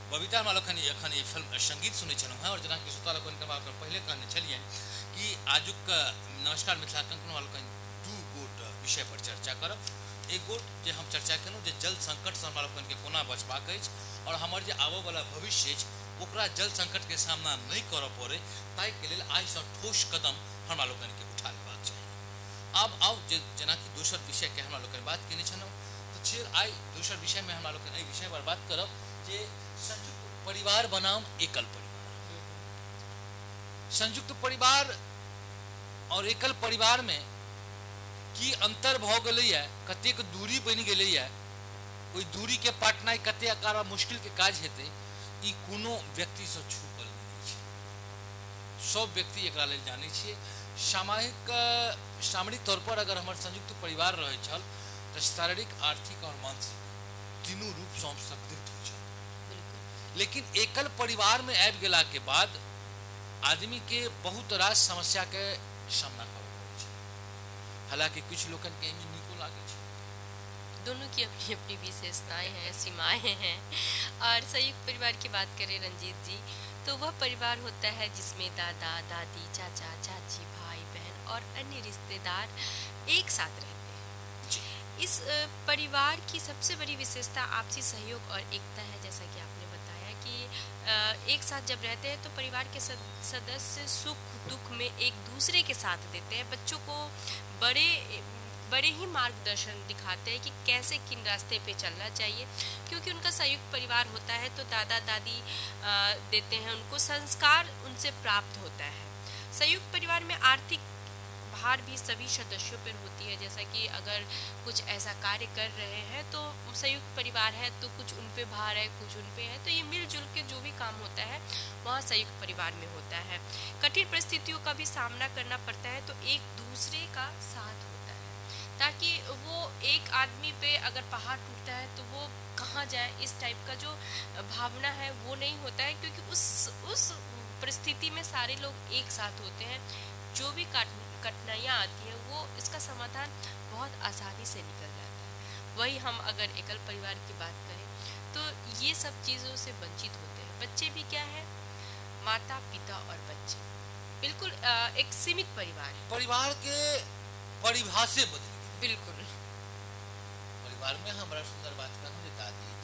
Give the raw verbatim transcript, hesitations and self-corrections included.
बबीता मालो खनी अखन ये फिल्म संगीत सुने छलहुँ हैं और जना कि श्रोता लोगन के बात पहले कहने छलिए कि आजुक नमस्कार मिथिला कंकण वालों का दू गोट विषय पर चर्चा करब। एक गोट जे हम चर्चा केलहुँ जे जल संकट से हमरा लोगन के कोना बचबाक अछि और हमर जे आबो वाला भविष्य अछि ओकरा जल संकट के सामना नहीं करऽ पड़े ताहि के लेल आइ से ठोस कदम हमरा लोगन के उठा लेबाक चाही। अब आओ जे जना कि दोसर विषय के हमरा लोगन बात केने छलहुँ तो फिर आई दोसर विषय में हमरा लोगन एहि विषय पर बात करब जे संयुक्त परिवार बनाम एकल परिवार। संयुक्त परिवार और एकल परिवार में की अंतर भ गेलैया, कतेक दूरी बनि गेलैया, ओहि दूरी के पाटनाइ कते आकार मुश्किल के काज हेतै ई कोनो व्यक्ति से छुपल नहीं छै। सब व्यक्ति एकरा लेल जानै छियै। सामाजिक सामरिक तौर पर अगर हमर संयुक्त परिवार रहै छल तो शारीरिक, आर्थिक और मानसिक तीनों रूप से हम संतुलित हो छल। लेकिन एकल परिवार में आबि गेला के बाद आदमी के बहुत रास समस्या के सामना करऽ पड़ै छै। हालांकि कुछ लोगन के एहिमे नीको लागै छै। दोनों की अपनी अपनी विशेषताएं हैं, सीमाएं हैं। और संयुक्त परिवार की बात करें रंजीत जी तो वह परिवार होता है जिसमें दादा दादी, चाचा चाची, भाई बहन और अन्य रिश्तेदार एक साथ रहते हैं। इस परिवार की सबसे बड़ी विशेषता आपसी सहयोग और एकता है। जैसा कि आपने बताया कि एक साथ जब रहते हैं तो परिवार के सदस्य सुख दुख में एक दूसरे के साथ देते हैं। बच्चों को बड़े बड़े ही मार्गदर्शन दिखाते हैं कि कैसे किन रास्ते पे चलना चाहिए, क्योंकि उनका संयुक्त परिवार होता है तो दादा दादी देते हैं उनको, संस्कार उनसे प्राप्त होता है। संयुक्त परिवार में आर्थिक भार भी सभी सदस्यों पर होती है। जैसा कि अगर कुछ ऐसा कार्य कर रहे हैं तो संयुक्त परिवार है तो कुछ उन पे भार है, कुछ उन पे है, तो ये मिलजुल के जो भी काम होता है वहाँ संयुक्त परिवार में होता है। कठिन परिस्थितियों का भी सामना करना पड़ता है तो एक दूसरे का साथ होता है, ताकि वो एक आदमी पे अगर पहाड़ टूटता है तो वो कहाँ जाए, इस टाइप का जो भावना है वो नहीं होता है, क्योंकि उस उस परिस्थिति में सारे लोग एक साथ होते हैं। जो भी कठिनाइयाँ आती है वो इसका समाधान बहुत आसानी से निकल जाता है। वही हम अगर एकल परिवार की बात करें तो ये सब चीज़ों से वंचित होते हैं। बच्चे भी क्या है, माता पिता और बच्चे बिल्कुल एक सीमित परिवार है। परिवार के परिभाषे बदल गई। बिल्कुल। परिवार में हम बड़ा सुंदर बात कहूँ दादी